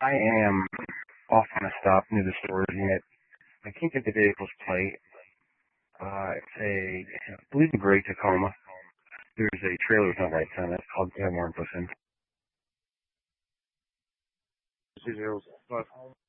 I am off on a stop near the storage unit. I can't get the vehicle's plate. I believe a gray Tacoma. There's a trailer with no lights on it. I'll have more info soon. 20 plus.